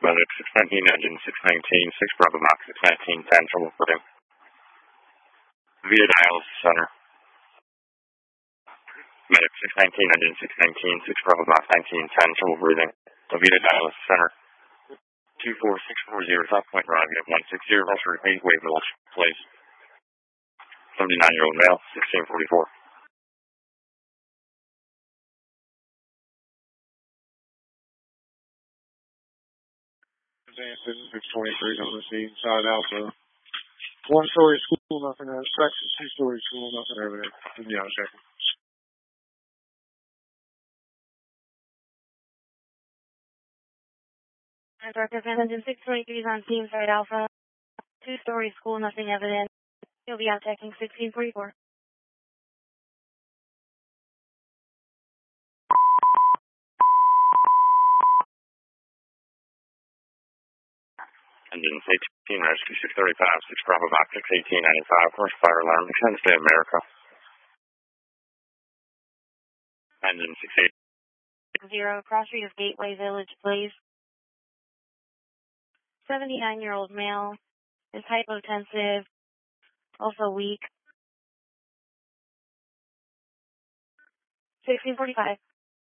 Medic 619, engine 619, 6 Bravo Box 619, 10, trouble footing. Via dialysis center. Medic 619, engine 619, 6 Bravo Box 19, 10, trouble breathing. Via dialysis center. 24640, South Point Drive, unit 160, Ulster 8 Wave Village, place. 79-year-old male, 1644. Advanced 623 on the scene, side Alpha. 1-story school, nothing there. Section 2-story school, nothing over there. Yeah, check. Director Engine 623 is on scene, side Alpha. 2-story school, nothing evident. You'll be out checking 1644. Engine 18, rescue 635, 6 Bravo Box 61895, first fire alarm, extend state America. Engine 0, cross street of Gateway Village, please. 79-year-old male is hypotensive, also weak. 1645.